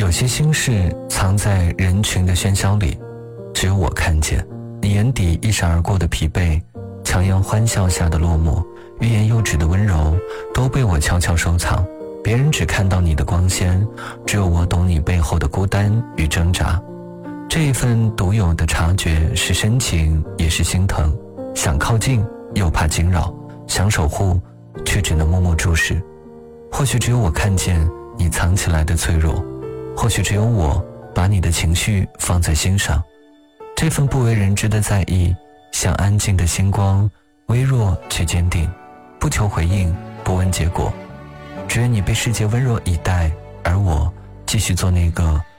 有些心事藏在人群的喧嚣里，只有我看见。你眼底一闪而过的疲惫，强颜欢笑下的落寞，欲言又止的温柔，都被我悄悄收藏。别人只看到你的光鲜，只有我懂你背后的孤单与挣扎。这一份独有的察觉，是深情也是心疼，想靠近又怕惊扰，想守护却只能默默注视。或许只有我看见你藏起来的脆弱，或许只有我把你的情绪放在心上。这份不为人知的在意，像安静的星光，微弱却坚定，不求回应，不问结果，只愿你被世界温柔以待，而我继续做那个